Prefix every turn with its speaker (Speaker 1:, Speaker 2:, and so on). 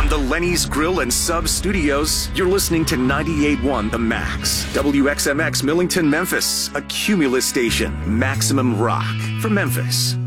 Speaker 1: From the Lenny's Grill and Sub Studios, you're listening to 98.1 The Max. WXMX Millington, Memphis, a Cumulus station. Maximum rock for Memphis.